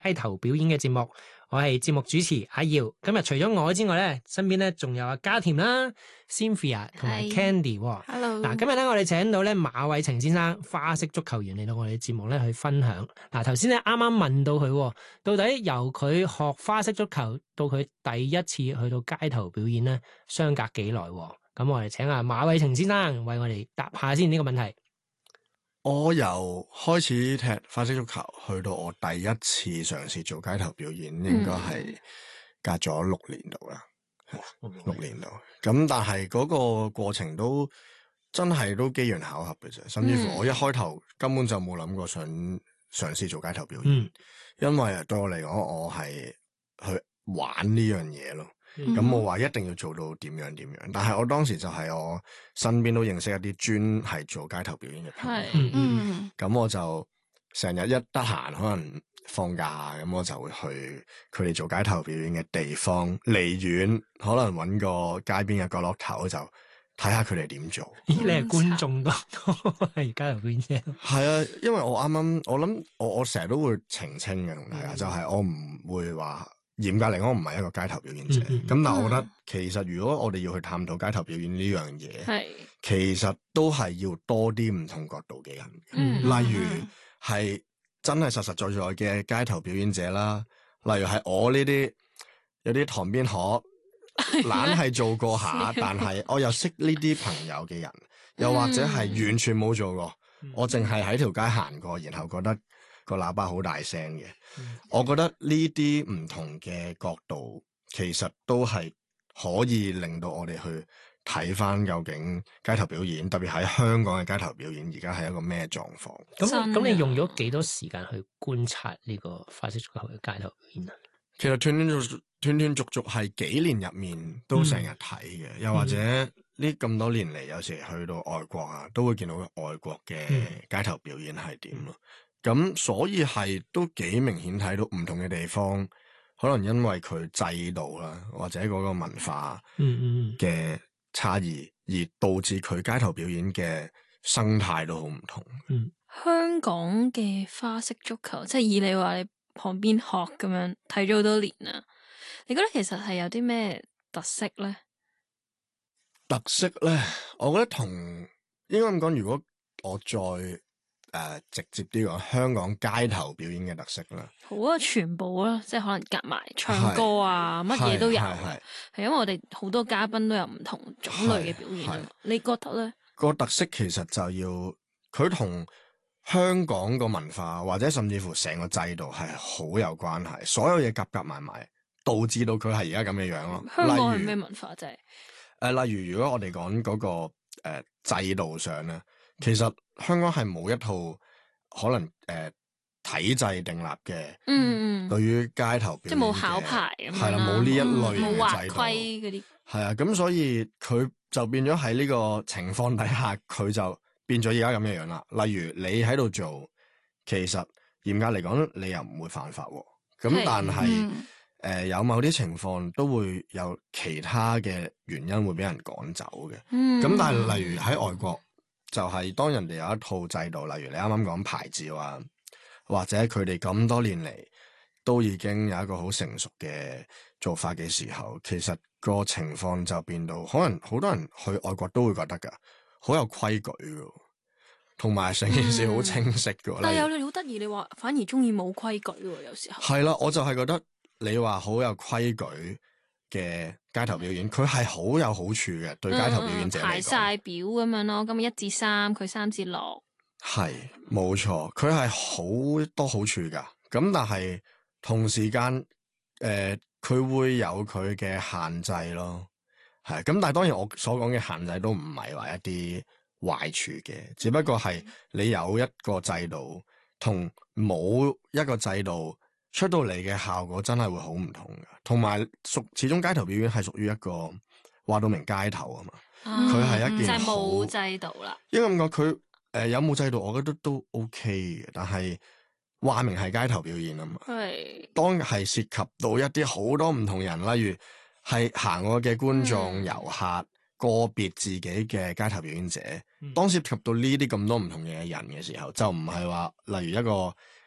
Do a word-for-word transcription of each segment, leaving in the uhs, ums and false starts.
街頭表演嘅節目，我係節目主持阿耀。今日除咗我之外咧，身邊咧仲有阿嘉甜啦、Cynthia 同埋 Candy。 Hello。 嗱，今日咧我哋請到咧馬偉晴先生，花式足球員嚟到我哋節目咧去分享。嗱，頭先咧啱啱問到佢，到底由佢學花式足球到佢第一次去到街頭表演咧，相隔幾耐？咁我哋請阿馬偉晴先生為我哋答下先呢個問題。 我由開始踢花式足球去到我第一次嘗試做街頭表演，應該係隔咗六年度啦，嗯、六年度。咁但係嗰個過程都真係都機緣巧合嘅啫，甚至乎我一開頭根本就冇諗過想嘗試做街頭表演，嗯、因為對我嚟講，我係去玩呢樣嘢咯。咁冇話一定要做到點樣點樣，但係我當時就係我身邊都認識一啲專係做街頭表演嘅朋友，嗯，咁我就成日一得閒，可能放假咁，我就會去佢哋做街頭表演嘅地方，離遠可能搵個街邊嘅角落頭就睇下佢哋點做。 咦，你係觀眾多係街頭表演啫？ 係啊，因為我啱啱我諗我我成日都會澄清嘅同大家，嗯、就係我唔會話。嚴格嚟講，我唔係一個街頭表演者，咁、嗯嗯、但係我覺得其實如果我哋要去探討街頭表演呢樣嘢，係其實都係要多啲唔同角度嘅人，嗯、例如係真係實實在在嘅街頭表演者啦，例如係我呢啲有啲塘邊鶴，懶係做過下，但係我又識呢啲朋友嘅人，又或者係完全冇做過，嗯、我淨係喺條街行過，然後覺得個喇叭好大聲嘅，嗯、我覺得呢啲唔同嘅角度，其實都係可以令到我哋去睇翻究竟街頭表演，特別喺香港嘅街頭表演，而家係一個咩狀況？ 咁咁，你用咗幾多時間去觀察呢個花式足球嘅街頭表演啊？ 其實斷斷續斷斷續續係幾年入面都成日睇嘅，嗯、又或者呢咁多年嚟，有時去到外國啊，都會見到外國嘅街頭表演係點咯。咁、嗯、所以係都幾明顯睇到唔同嘅地方，可能因為佢制度啦，或者嗰個文化嘅差異，嗯嗯、而導致佢街頭表演嘅生態都好唔同。 嗯，香港嘅花式足球，即係以你話你旁邊學咁樣睇咗好多年啦，你覺得其實係有啲咩特色咧？ 特色咧，我覺得同應該咁講，如果我再誒、呃，直接啲講香港街頭表演嘅特色啦， 好啊，全部啦，即係可能夾埋唱歌啊，乜嘢都有啊，係因為我哋好多嘉賓都有唔同種類嘅表演啊。你覺得咧？ 個特色其實就要佢同香港個文化或者甚至乎成個制度係好有關係，所有嘢夾夾埋埋，導致到佢係而家咁嘅樣咯。 香港係咩文化啫？誒、 呃，例如如果我哋講嗰個誒、呃、制度上咧。其實香港係冇一套可能誒、呃、體制訂立嘅，嗯，對於街頭表演即係冇考牌咁樣，係啦，冇呢一類嘅制度，冇劃規嗰啲，係啊，咁所以佢就變咗喺呢個情況底下，佢就變咗而家咁嘅樣啦。例如你喺度做，其實嚴格嚟講，你又唔會犯法喎。咁但係誒、嗯呃、有某啲情況都會有其他嘅原因會俾人趕走嘅。嗯，咁但係例如喺外國。就係當人哋有一套制度，例如你啱啱講牌照啊，或者佢哋咁多年嚟都已經有一個好成熟嘅做法嘅時候，其實個情況就變到可能好多人去外國都會覺得㗎，好有規矩㗎，同埋成件事好清晰㗎。嗯、 但係有你好得意，你話反而中意冇規矩喎，有時候係啦，我就係覺得你話好有規矩嘅街頭表演，佢係好有好處嘅，對街頭表演者嚟講， 排晒表咁樣咯，咁一至三，佢三至六， 係冇錯，佢係好多好處噶。咁但係同時間，誒、呃，佢會有佢嘅限制咯。係咁，但係當然我所講嘅限制都唔係話一啲壞處嘅，只不過係你有一個制度同冇一個制度。出到嚟嘅效果真係會好唔同嘅，同埋屬始終街頭表演係屬於一個話到明街頭啊嘛，佢係、嗯、一件好冇制度啦。 應該咁講，佢誒、呃、有冇制度，我覺得都 OK 嘅，但係話明係街頭表演啊嘛。係是當係涉及到一啲好多唔同人，例如係行過嘅觀眾、遊、嗯、客、個別自己嘅街頭表演者，嗯、當涉及到呢啲咁多唔同嘅人嘅時候，就唔係話例如一個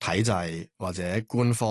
體制或者官方